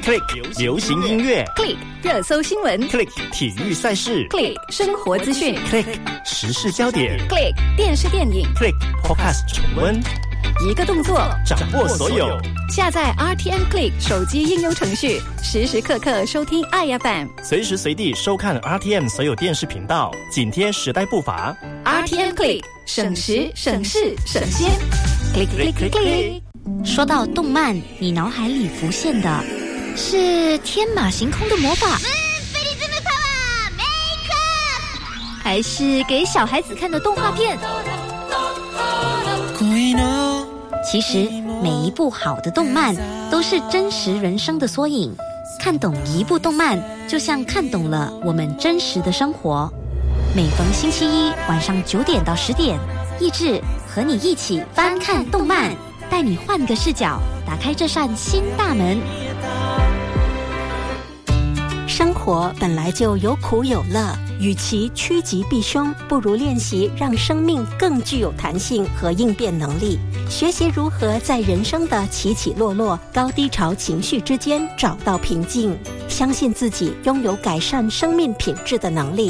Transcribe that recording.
Click 流行音乐 Click 热搜新闻 ，Click 体育赛事 Click 生活资讯 ，Click 时事焦点 Click 电视电影 ，Click Podcast 重温， 一个动作掌握所有。 下载 RTM Click 手机应用程序，时时刻刻收听iFM， 随时随地收看 RTM 所有电视频道，紧贴时代步伐。 RTM Click 省时省事省先 ，Click Click Click Click。 说到动漫，你脑海里浮现的是天马行空的魔法，还是给小孩子看的动画片？其实每一部好的动漫都是真实人生的缩影，看懂一部动漫就像看懂了我们真实的生活。每逢星期一晚上9点到10点，益智和你一起翻看动漫，带你换个视角，打开这扇新大门。 生活本来就有苦有乐，与其趋吉避凶，不如练习让生命更具有弹性和应变能力，学习如何在人生的起起落落、高低潮情绪之间找到平静，相信自己拥有改善生命品质的能力。